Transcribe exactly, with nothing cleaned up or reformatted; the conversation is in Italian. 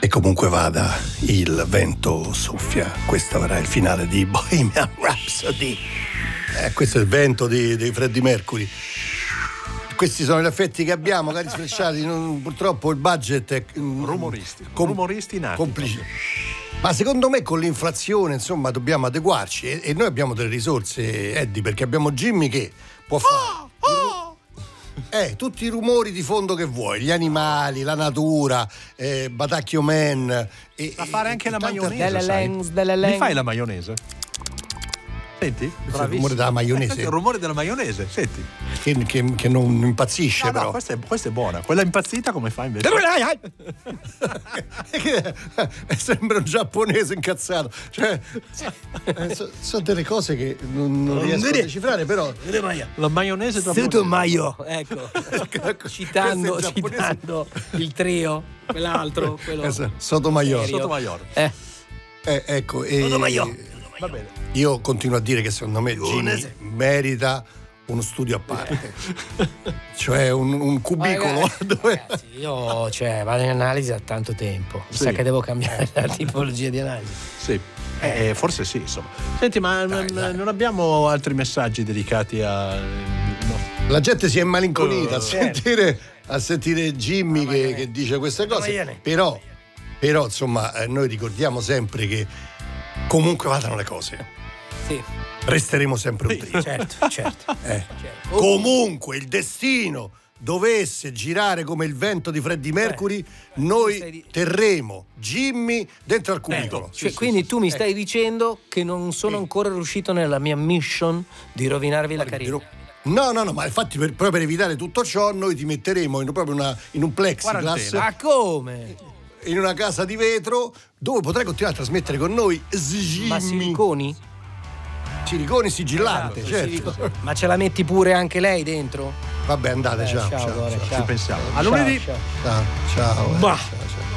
E comunque vada, il vento soffia. Questo sarà il finale di Bohemian Rhapsody. Eh, questo è il vento di, di Freddie Mercury. Questi sono gli effetti che abbiamo, cari sfrecciati. Non, purtroppo il budget è rumoristi, com- rumoristi nati. Complice. Ma secondo me con l'inflazione, insomma, dobbiamo adeguarci. E, e noi abbiamo delle risorse, Eddie, perché abbiamo Jimmy che può fare. Oh, oh. Eh, tutti i rumori di fondo che vuoi, gli animali, la natura, eh, Batacchio Man. E, a fare anche e, la maionese. Delle lens, delle lens. Mi fai la maionese? Senti? Il rumore della maionese. Il rumore della maionese, senti. Che, che, che non impazzisce, no, però. No, questa è, questa è buona. Quella impazzita come fa invece? Sembra un giapponese incazzato. Cioè, sono so delle cose che non, non riesco a decifrare, però. La maionese Suto maio, ecco. citando, citando il trio, quell'altro, quello. Sotomayor. Sotomayor. Eh. Eh, ecco, e Sotomayor. Va bene. Io continuo a dire che secondo me Jimmy merita uno studio a parte, cioè un, un cubicolo. Ragazzi, dove... ragazzi, io cioè vado in analisi da tanto tempo. Mi Sì. sa che devo cambiare la tipologia di analisi. Sì. Eh, forse sì, insomma. Senti, ma Dai, n- dai. non abbiamo altri messaggi dedicati a. No. La gente si è malinconita Uh, a sentire a sentire Jimmy che, che dice queste cose, Maglione. però però insomma eh, noi ricordiamo sempre che comunque vadano le cose, Sì, resteremo sempre un trio. certo, certo. Eh. certo. Comunque il destino dovesse girare come il vento di Freddie Mercury, noi stai di- terremo Jimmy dentro al cubicolo. Cioè, quindi tu mi stai dicendo che non sono Sì. ancora riuscito nella mia mission di rovinarvi la carriera. No, no, no, ma infatti per, proprio per evitare tutto ciò noi ti metteremo in, proprio una, in un plexiglass, Quarantena. Ma come? in una casa di vetro dove potrai continuare a trasmettere con noi Ma Jimmy. siliconi? Siliconi sigillante, Esatto, certo. siliconi. Ma ce la metti pure anche lei dentro? Vabbè, andate, Eh, ciao, ciao, ciao, Dore, ciao, Ci pensiamo. A Ciao, lunedì. ciao. ciao, ciao, eh, Bah. ciao, ciao.